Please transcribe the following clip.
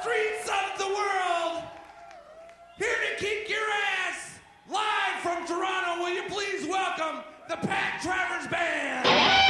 streets of the world, here to kick your ass, live from Toronto, will you please welcome the Pat Travers Band?